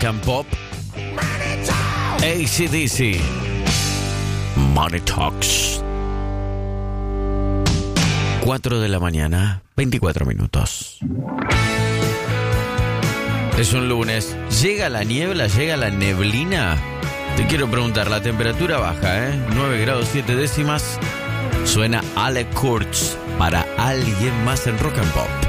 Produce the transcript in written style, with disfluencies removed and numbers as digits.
and Pop. AC/DC. Money Talks. 4 de la mañana, 24 minutos. Es un lunes. ¿Llega la niebla? ¿Llega la neblina? Te quiero preguntar, la temperatura baja, 9 grados 7 décimas. Suena Alec Kurtz para Alguien Más en Rock and Pop.